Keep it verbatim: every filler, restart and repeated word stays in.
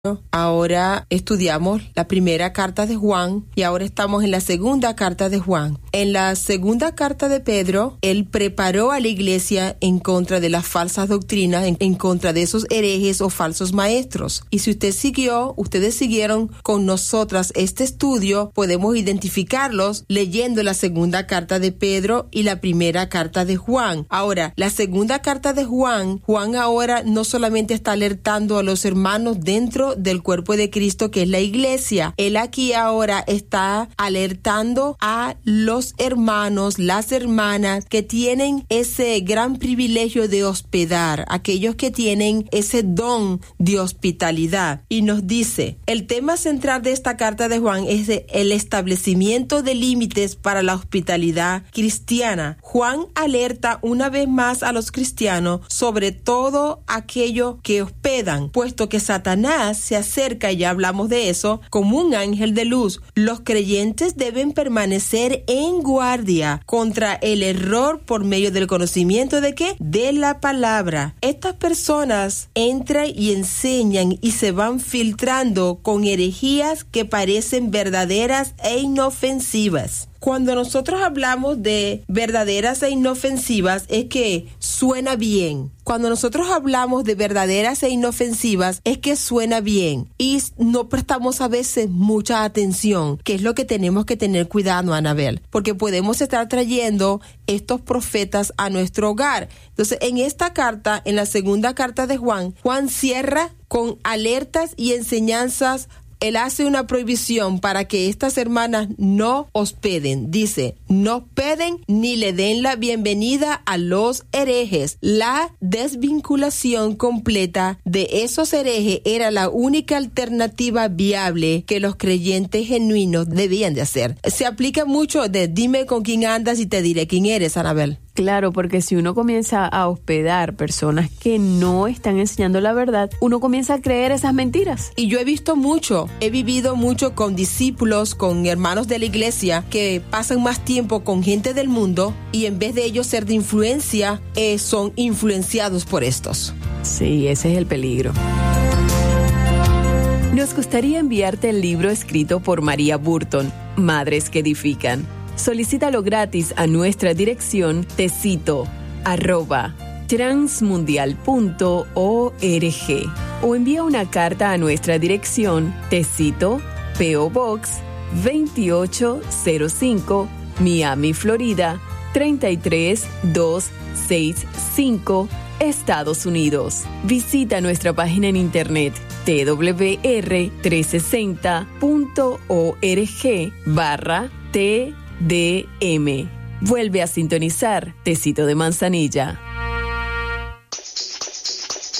Ahora estudiamos la primera carta de Juan y ahora estamos en la segunda carta de Juan. En la segunda carta de Pedro, él preparó a la iglesia en contra de las falsas doctrinas, en, en contra de esos herejes o falsos maestros. Y si usted siguió, ustedes siguieron con nosotras este estudio, podemos identificarlos leyendo la segunda carta de Pedro y la primera carta de Juan. Ahora, la segunda carta de Juan, Juan ahora no solamente está alertando a los hermanos dentro del cuerpo de Cristo, que es la iglesia. Él aquí ahora está alertando a los hermanos, las hermanas que tienen ese gran privilegio de hospedar, aquellos que tienen ese don de hospitalidad. Y nos dice, el tema central de esta carta de Juan es de el establecimiento de límites para la hospitalidad cristiana. Juan alerta una vez más a los cristianos sobre todo aquello que hospedan, puesto que Satanás se acerca, y ya hablamos de eso, como un ángel de luz. Los creyentes deben permanecer en guardia contra el error por medio del conocimiento de qué? De la palabra. Estas personas entran y enseñan y se van filtrando con herejías que parecen verdaderas e inofensivas. Cuando nosotros hablamos de verdaderas e inofensivas es que suena bien. Cuando nosotros hablamos de verdaderas e inofensivas es que suena bien y no prestamos a veces mucha atención, que es lo que tenemos que tener cuidado, Anabel, porque podemos estar trayendo estos profetas a nuestro hogar. Entonces, en esta carta, en la segunda carta de Juan, Juan cierra con alertas y enseñanzas. Él hace una prohibición para que estas hermanas no hospeden. Dice, no hospeden ni le den la bienvenida a los herejes. La desvinculación completa de esos herejes era la única alternativa viable que los creyentes genuinos debían de hacer. Se aplica mucho de dime con quién andas y te diré quién eres, Anabel. Claro, porque si uno comienza a hospedar personas que no están enseñando la verdad, uno comienza a creer esas mentiras. Y yo he visto mucho, he vivido mucho con discípulos, con hermanos de la iglesia que pasan más tiempo con gente del mundo y en vez de ellos ser de influencia, eh, son influenciados por estos. Sí, ese es el peligro. Nos gustaría enviarte el libro escrito por María Burton, Madres que Edifican. Solicítalo gratis a nuestra dirección tecito arroba transmundial punto org o envía una carta a nuestra dirección Tecito, P O Box veintiocho cero cinco, Miami, Florida treinta y tres mil doscientos sesenta y cinco, Estados Unidos. Visita nuestra página en internet t w r trescientos sesenta punto org barra t d m. Vuelve a sintonizar Tecito de Manzanilla.